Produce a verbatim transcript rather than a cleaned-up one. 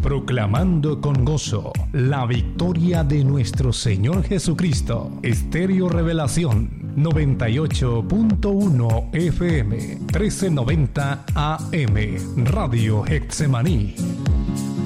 proclamando con gozo la victoria de nuestro Señor Jesucristo. Estéreo Revelación noventa y ocho punto uno F M, trece noventa A M, Radio Getsemaní.